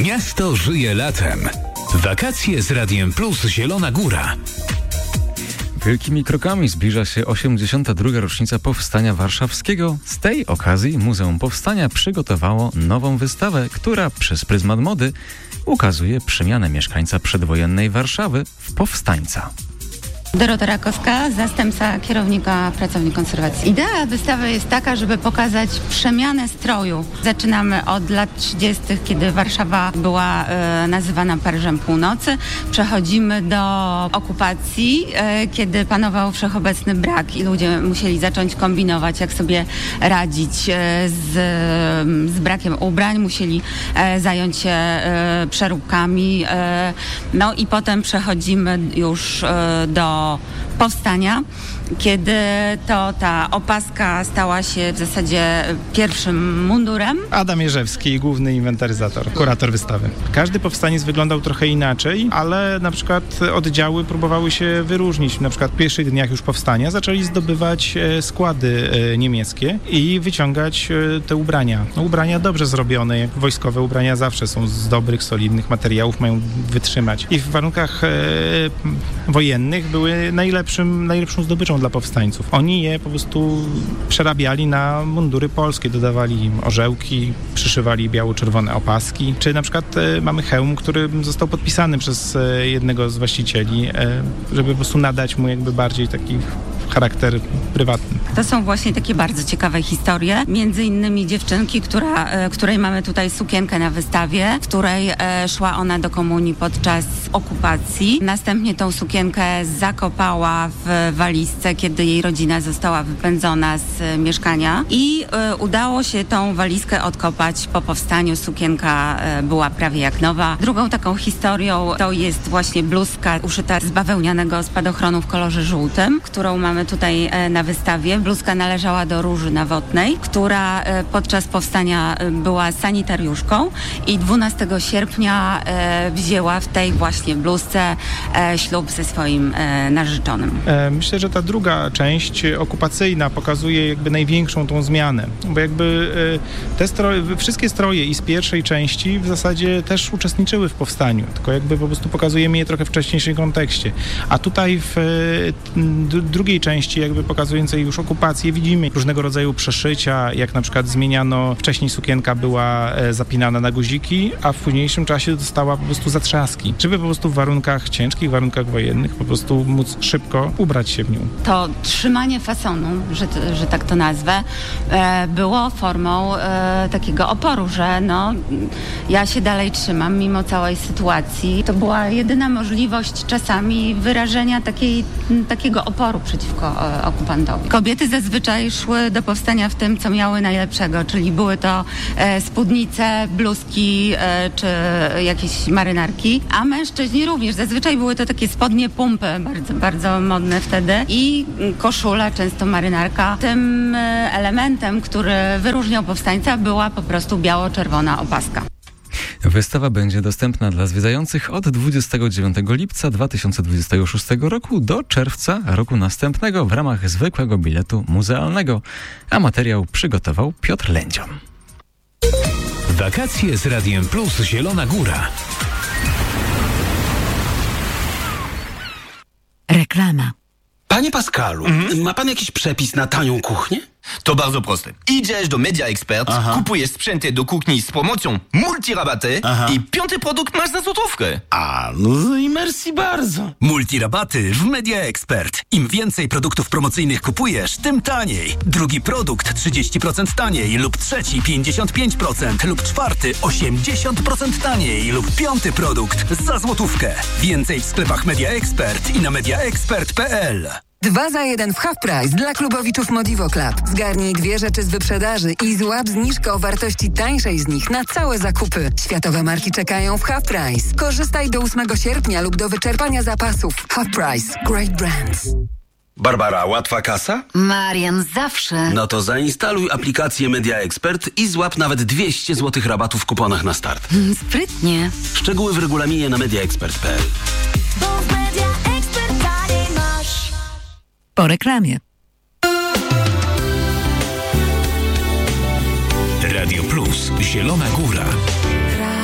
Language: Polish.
Miasto żyje latem. Wakacje z Radiem Plus Zielona Góra. Wielkimi krokami zbliża się 82. rocznica Powstania Warszawskiego. Z tej okazji Muzeum Powstania przygotowało nową wystawę, która przez pryzmat mody ukazuje przemianę mieszkańca przedwojennej Warszawy w powstańca. Dorota Rakowska, zastępca kierownika pracowni konserwacji. Idea wystawy jest taka, żeby pokazać przemianę stroju. Zaczynamy od lat 30., kiedy Warszawa była nazywana Paryżem Północy. Przechodzimy do okupacji, kiedy panował wszechobecny brak i ludzie musieli zacząć kombinować, jak sobie radzić z brakiem ubrań. Musieli zająć się przeróbkami. No i potem przechodzimy już do powstania, kiedy to ta opaska stała się w zasadzie pierwszym mundurem. Adam Jerzewski, główny inwentaryzator, kurator wystawy. Każdy powstaniec wyglądał trochę inaczej, ale na przykład oddziały próbowały się wyróżnić. Na przykład w pierwszych dniach już powstania zaczęli zdobywać składy niemieckie i wyciągać te ubrania. Ubrania dobrze zrobione, jak wojskowe ubrania zawsze są z dobrych, solidnych materiałów, mają wytrzymać. I w warunkach wojennych były najlepszą zdobyczą dla powstańców. Oni je po prostu przerabiali na mundury polskie, dodawali im orzełki, przyszywali biało-czerwone opaski, czy na przykład mamy hełm, który został podpisany przez jednego z właścicieli, żeby po prostu nadać mu jakby bardziej taki charakter prywatny. To są właśnie takie bardzo ciekawe historie. Między innymi dziewczynki, której mamy tutaj sukienkę na wystawie, w której szła ona do komunii podczas okupacji. Następnie tą sukienkę zakopała w walizce, kiedy jej rodzina została wypędzona z mieszkania i udało się tą walizkę odkopać po powstaniu. Sukienka była prawie jak nowa. Drugą taką historią to jest właśnie bluzka uszyta z bawełnianego spadochronu w kolorze żółtym, którą mamy tutaj na wystawie. Bluzka należała do Róży Nawotnej, która podczas powstania była sanitariuszką i 12 sierpnia wzięła w tej właśnie bluzce ślub ze swoim narzeczonym. Myślę, że ta druga część okupacyjna pokazuje jakby największą tą zmianę, bo jakby te wszystkie stroje i z pierwszej części w zasadzie też uczestniczyły w powstaniu, tylko jakby po prostu pokazujemy je trochę w wcześniejszym kontekście. A tutaj w drugiej części jakby pokazującej już okupację widzimy różnego rodzaju przeszycia, jak na przykład zmieniano, wcześniej sukienka była zapinana na guziki, a w późniejszym czasie dostała po prostu zatrzaski, żeby po prostu w warunkach ciężkich, warunkach wojennych po prostu móc szybko ubrać się w nią. To trzymanie fasonu, że tak to nazwę, było formą takiego oporu, że no, ja się dalej trzymam mimo całej sytuacji. To była jedyna możliwość czasami wyrażenia takiego oporu przeciwko okupantowi. Kobiety zazwyczaj szły do powstania w tym, co miały najlepszego, czyli były to spódnice, bluzki czy jakieś marynarki, a mężczyźni również. Zazwyczaj były to takie spodnie pumpy, bardzo, bardzo modne wtedy i koszula, często marynarka. Tym elementem, który wyróżniał powstańca, była po prostu biało-czerwona opaska. Wystawa będzie dostępna dla zwiedzających od 29 lipca 2026 roku do czerwca roku następnego w ramach zwykłego biletu muzealnego, a materiał przygotował Piotr Lędzion. Wakacje z Radiem Plus Zielona Góra. Reklama. Panie Pascalu, ma pan jakiś przepis na tanią kuchnię? To bardzo proste. Idziesz do Media Expert, kupujesz sprzęty do kuchni z promocją multirabaty i piąty produkt masz za złotówkę. A, no i merci bardzo. Multirabaty w Media Expert. Im więcej produktów promocyjnych kupujesz, tym taniej. Drugi produkt 30% taniej lub trzeci 55% lub czwarty 80% taniej lub piąty produkt za złotówkę. Więcej w sklepach Media Expert i na mediaexpert.pl. 2 za 1 w Half Price dla klubowiczów Modivo Club. Zgarnij 2 rzeczy z wyprzedaży i złap zniżkę o wartości tańszej z nich na całe zakupy. Światowe marki czekają w Half Price. Korzystaj do 8 sierpnia lub do wyczerpania zapasów. Half Price. Great brands. Barbara, łatwa kasa? Marian, zawsze. No to zainstaluj aplikację Media Expert i złap nawet 200 zł rabatu w kuponach na start. Sprytnie. Szczegóły w regulaminie na mediaexpert.pl. Po reklamie. Radio Plus Zielona Góra.